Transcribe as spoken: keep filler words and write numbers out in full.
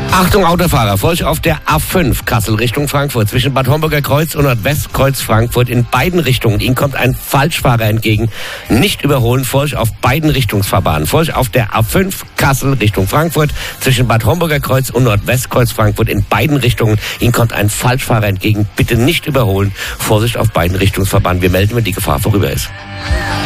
Achtung Autofahrer, Vorsicht auf der A fünf Kassel Richtung Frankfurt zwischen Bad Homburger Kreuz und Nordwestkreuz Frankfurt in beiden Richtungen. Ihnen kommt ein Falschfahrer entgegen. Nicht überholen, Vorsicht auf beiden Richtungsfahrbahnen. Vorsicht auf der A fünf Kassel Richtung Frankfurt zwischen Bad Homburger Kreuz und Nordwestkreuz Frankfurt in beiden Richtungen. Ihnen kommt ein Falschfahrer entgegen. Bitte nicht überholen, Vorsicht auf beiden Richtungsfahrbahnen. Wir melden, wenn die Gefahr vorüber ist.